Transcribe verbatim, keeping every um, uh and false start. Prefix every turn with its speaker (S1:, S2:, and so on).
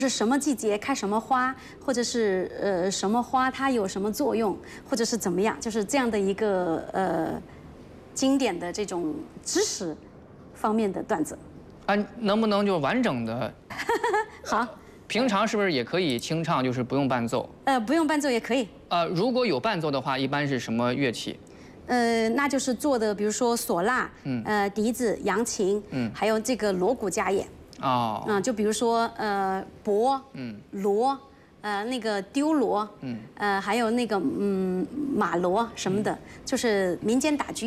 S1: 是什么季节开什么花，或者是呃什么花它有什么作用，或者是怎么样，就是这样的一个呃经典的这种知识方面的段子。
S2: 啊，能不能就完整的？
S1: 好。
S2: 平常是不是也可以清唱，就是不用伴奏？
S1: 呃，不用伴奏也可以。
S2: 呃，如果有伴奏的话，一般是什么乐器？
S1: 呃，那就是做的，比如说唢呐，嗯，呃，笛子、扬琴，嗯，还有这个锣鼓家演。哦。啊，就比如说呃，钹，嗯，锣，呃，那个丢锣，嗯，呃，还有那个嗯马锣什么的，就是民间打击。